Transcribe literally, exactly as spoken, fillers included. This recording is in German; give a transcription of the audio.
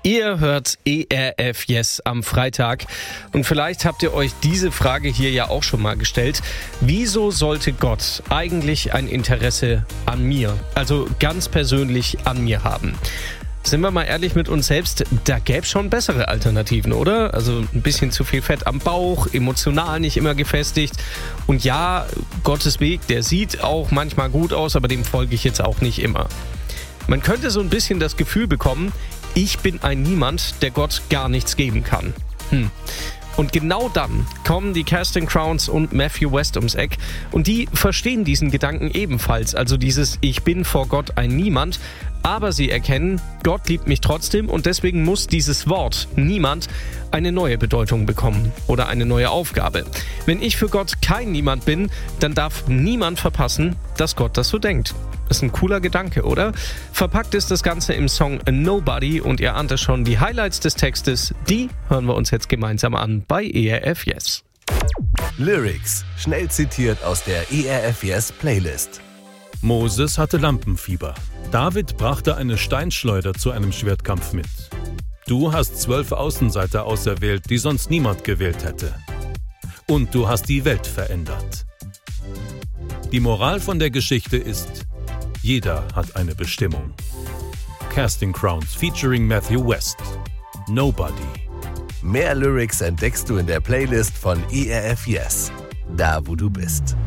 Ihr hört E R F Yes am Freitag und vielleicht habt ihr euch diese Frage hier ja auch schon mal gestellt. Wieso sollte Gott eigentlich ein Interesse an mir, also ganz persönlich an mir haben? Sind wir mal ehrlich mit uns selbst, da gäbe es schon bessere Alternativen, oder? Also ein bisschen zu viel Fett am Bauch, emotional nicht immer gefestigt. Und ja, Gottes Weg, der sieht auch manchmal gut aus, aber dem folge ich jetzt auch nicht immer. Man könnte so ein bisschen das Gefühl bekommen, ich bin ein Niemand, der Gott gar nichts geben kann. Hm. Und genau dann kommen die Casting Crowns und Matthew West ums Eck und die verstehen diesen Gedanken ebenfalls, also dieses Ich bin vor Gott ein Niemand, aber sie erkennen, Gott liebt mich trotzdem und deswegen muss dieses Wort Niemand eine neue Bedeutung bekommen oder eine neue Aufgabe. Wenn ich für Gott kein Niemand bin, dann darf niemand verpassen, dass Gott das so denkt. Das ist ein cooler Gedanke, oder? Verpackt ist das Ganze im Song A Nobody und ihr ahnt es schon, die Highlights des Textes, die hören wir uns jetzt gemeinsam an bei E R F Yes. Lyrics, schnell zitiert aus der E R F Yes Playlist. Moses hatte Lampenfieber. David brachte eine Steinschleuder zu einem Schwertkampf mit. Du hast zwölf Außenseiter auserwählt, die sonst niemand gewählt hätte. Und du hast die Welt verändert. Die Moral von der Geschichte ist: Jeder hat eine Bestimmung. Casting Crowns featuring Matthew West. Nobody. Mehr Lyrics entdeckst du in der Playlist von E R F Yes. Da, wo du bist.